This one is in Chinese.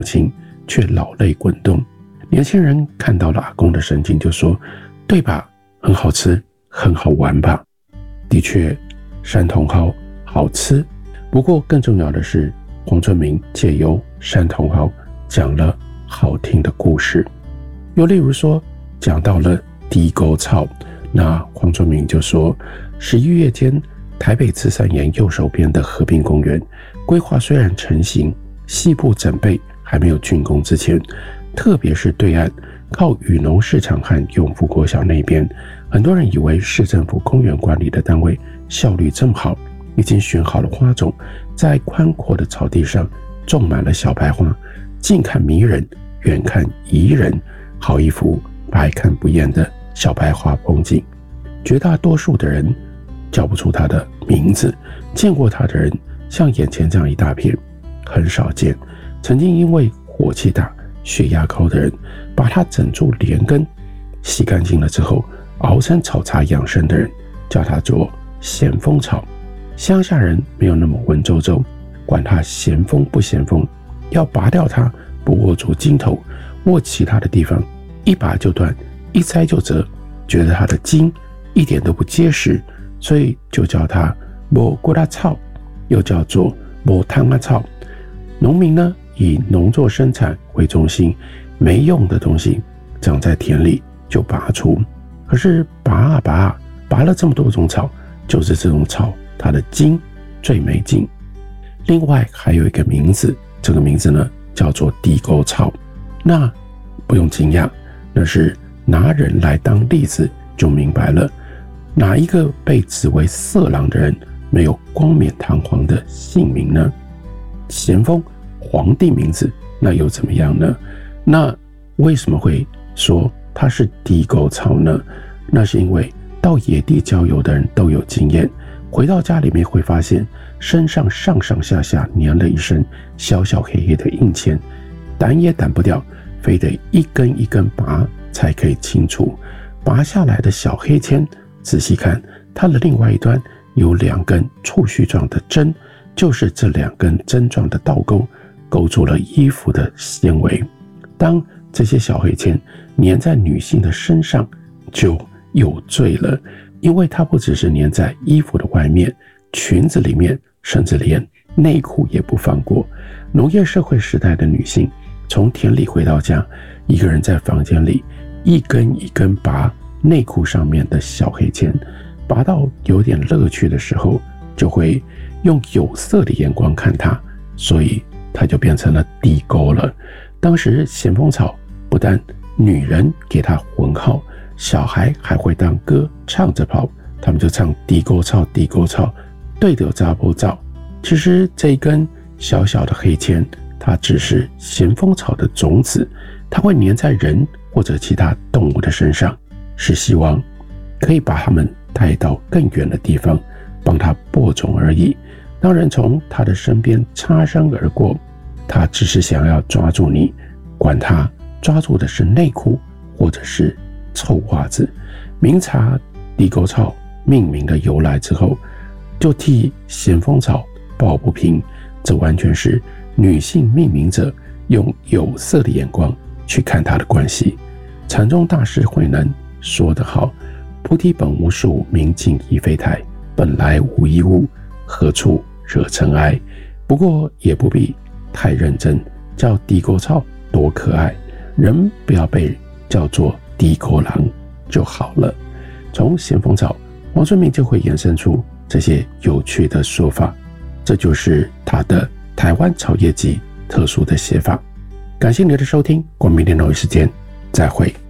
亲却老泪滚动。年轻人看到了阿公的神情就说，对吧，很好吃，很好玩吧。的确，山茼蒿好吃，不过更重要的是，黄春明借由山茼蒿讲了好听的故事。又例如说，讲到了地沟草，那黄春明就说，11月间台北慈善岩右手边的河滨公园规划虽然成型，细部整备还没有竣工之前，特别是对岸靠雨农市场和永福国小那边，很多人以为市政府公园管理的单位效率这么好，已经选好了花种，在宽阔的草地上种满了小白花，近看迷人，远看宜人，好一幅百看不厌的小白花风景。绝大多数的人叫不出它的名字，见过它的人像眼前这样一大片很少见。曾经因为火气大血压高的人，把它整株连根洗干净了之后熬成草茶养生的人，叫它做咸丰草。乡下人没有那么文绉绉，管它咸丰不咸丰，要拔掉它不握住茎头，握其他的地方一拔就断，一摘就折，觉得它的茎一点都不结实，所以就叫它没骨拉草，又叫做没汤啊草。农民呢，以农作生产为中心，没用的东西长在田里就拔除。可是拔啊拔啊，拔了这么多种草，就是这种草它的茎最没劲。另外还有一个名字，这个名字呢叫做地沟草。那不用惊讶，那是拿人来当例子就明白了，哪一个被指为色狼的人没有冠冕堂皇的姓名呢？咸丰皇帝名字，那又怎么样呢？那为什么会说它是地沟草呢？那是因为到野地郊游的人都有经验，回到家里面会发现身上上上下下粘了一身小小黑黑的硬签，掸也掸不掉，非得一根一根拔才可以清除。拔下来的小黑签，仔细看，它的另外一端有2根触须状的针，就是这2根针状的倒钩勾住了衣服的纤维。当这些小黑签粘在女性的身上，就有罪了，因为它不只是粘在衣服的外面，裙子里面，甚至连内裤也不放过。农业社会时代的女性从田里回到家，一个人在房间里一根一根拔内裤上面的小黑签，拔到有点乐趣的时候，就会用有色的眼光看它，所以它就变成了地沟了。当时咸丰草不但女人给它混号，小孩还会当歌唱着跑，他们就唱地沟草地沟草，对着查埔草。其实这一根小小的黑签，它只是咸丰草的种子，它会粘在人或者其他动物的身上，是希望可以把它们带到更远的地方，帮它播种而已。当人从它的身边擦身而过，它只是想要抓住你，管它抓住的是内裤或者是臭袜子。明察地沟草命名的由来之后，就替咸丰草抱不平，这完全是女性命名者用有色的眼光去看它的关系。禅宗大师慧能说得好，菩提本无树，明镜亦非台，本来无一物，何处惹尘埃。不过也不必太认真，叫地沟草多可爱，人不要被叫做地沟狼就好了。从咸丰草，黄春明就会衍生出这些有趣的说法，这就是他的台湾草叶集特殊的写法。感谢你的收听，我们明天同一时间再会。